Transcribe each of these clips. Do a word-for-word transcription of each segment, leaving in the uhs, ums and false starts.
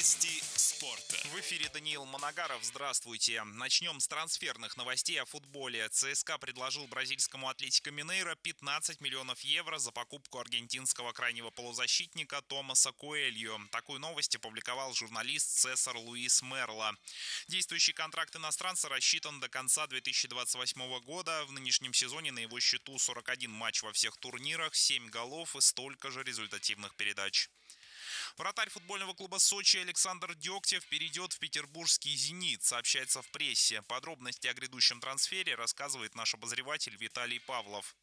Новости спорта. В эфире Даниил Моногаров. Здравствуйте. Начнем с трансферных новостей о футболе. ЦСКА предложил бразильскому Атлетико Минейро пятнадцать миллионов евро за покупку аргентинского крайнего полузащитника Томаса Куэльо. Такую новость опубликовал журналист Цесар Луис Мерло. Действующий контракт иностранца рассчитан до конца две тысячи двадцать восьмого года. В нынешнем сезоне на его счету сорок один матч во всех турнирах, семь голов и столько же результативных передач. Вратарь футбольного клуба Сочи Александр Дегтев перейдет в петербургский «Зенит», сообщается в прессе. Подробности о грядущем трансфере рассказывает наш обозреватель Виталий Павлов.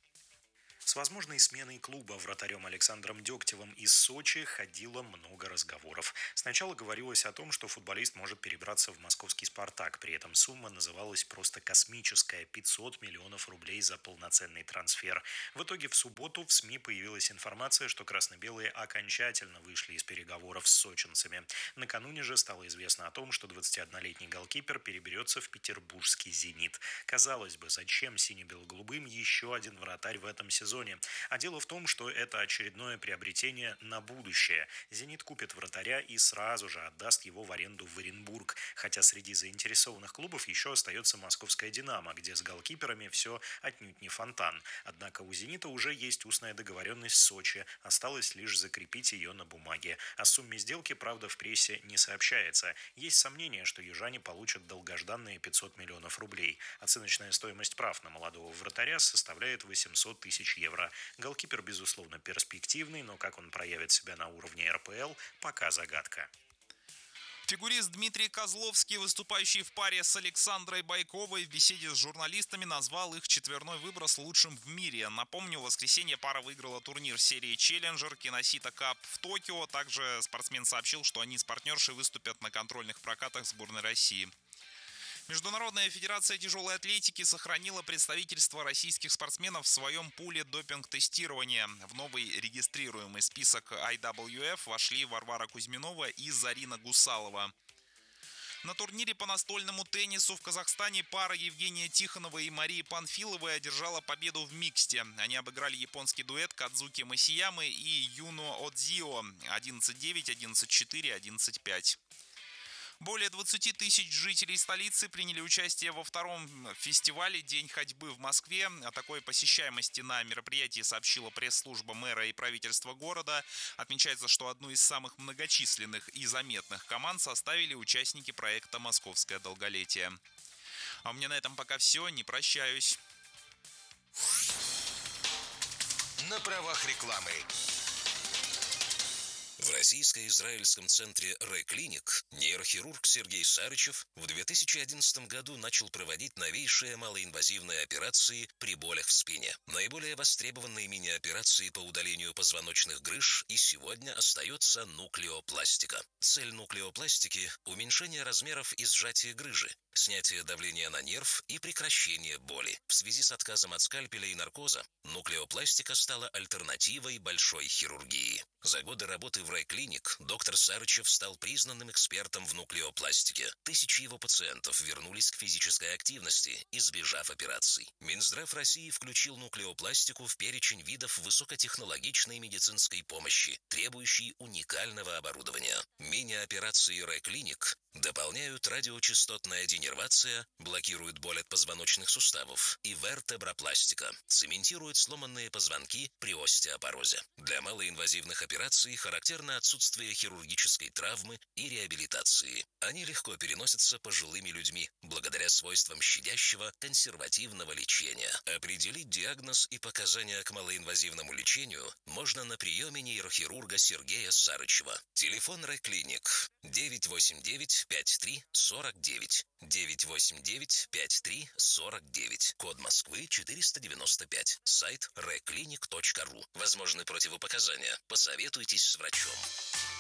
С возможной сменой клуба вратарем Александром Дегтевым из Сочи ходило много разговоров. Сначала говорилось о том, что футболист может перебраться в московский «Спартак». При этом сумма называлась просто космическая – пятьсот миллионов рублей за полноценный трансфер. В итоге в субботу в СМИ появилась информация, что красно-белые окончательно вышли из переговоров с сочинцами. Накануне же стало известно о том, что двадцатиоднолетний голкипер переберется в петербургский «Зенит». Казалось бы, зачем сине-бело-голубым еще один вратарь в этом сезоне? А дело в том, что это очередное приобретение на будущее. «Зенит» купит вратаря и сразу же отдаст его в аренду в Оренбург. Хотя среди заинтересованных клубов еще остается московская «Динамо», где с голкиперами все отнюдь не фонтан. Однако у «Зенита» уже есть устная договоренность с Сочи. Осталось лишь закрепить ее на бумаге. О сумме сделки, правда, в прессе не сообщается. Есть сомнение, что южане получат долгожданные пятьсот миллионов рублей. Оценочная стоимость прав на молодого вратаря составляет восемьсот тысяч евро. Голкипер, безусловно, перспективный, но как он проявит себя на уровне эр пэ эл, пока загадка. Фигурист Дмитрий Козловский, выступающий в паре с Александрой Байковой, в беседе с журналистами назвал их четверной выброс лучшим в мире. Напомню, в воскресенье пара выиграла турнир серии «Челленджер» Киносита Кап в Токио. Также спортсмен сообщил, что они с партнершей выступят на контрольных прокатах сборной России. Международная федерация тяжелой атлетики сохранила представительство российских спортсменов в своем пуле допинг-тестирования. В новый регистрируемый список ай дабл ю эф вошли Варвара Кузьминова и Зарина Гусалова. На турнире по настольному теннису в Казахстане пара Евгения Тихонова и Марии Панфиловой одержала победу в миксте. Они обыграли японский дуэт Кадзуки Масиямы и Юно Одзио одиннадцать девять, одиннадцать четыре, одиннадцать пять. Более двадцати тысяч жителей столицы приняли участие во втором фестивале «День ходьбы» в Москве. О такой посещаемости на мероприятии сообщила пресс-служба мэра и правительства города. Отмечается, что одну из самых многочисленных и заметных команд составили участники проекта «Московское долголетие». А у меня на этом пока все. Не прощаюсь. На правах рекламы. В Российско-израильском центре Ре-клиник нейрохирург Сергей Сарычев в две тысячи одиннадцатом году начал проводить новейшие малоинвазивные операции при болях в спине. Наиболее востребованной мини-операцией по удалению позвоночных грыж и сегодня остается нуклеопластика. Цель нуклеопластики – уменьшение размеров и сжатие грыжи, снятие давления на нерв и прекращение боли. В связи с отказом от скальпеля и наркоза нуклеопластика стала альтернативой большой хирургии. За годы работы в Ре-клиник доктор Сарычев стал признанным экспертом в нуклеопластике. Тысячи его пациентов вернулись к физической активности, избежав операций. Минздрав России включил нуклеопластику в перечень видов высокотехнологичной медицинской помощи, требующей уникального оборудования. Мини-операции Ре-клиник дополняют радиочастотная денервация, блокируют боль от позвоночных суставов и вертебропластика, цементируют сломанные позвонки при остеопорозе. Для малоинвазивных операций характерно отсутствие хирургической травмы и реабилитации. Они легко переносятся пожилыми людьми, благодаря свойствам щадящего консервативного лечения. Определить диагноз и показания к малоинвазивному лечению можно на приеме нейрохирурга Сергея Сарычева. Телефон Ре-клиник девять восемь девять пять три сорок девять, девять восемь девять пять три сорок девять, код Москвы четыреста девяносто пять, сайт ре клиник точка ру. Возможны противопоказания. Посоветуйтесь с врачом.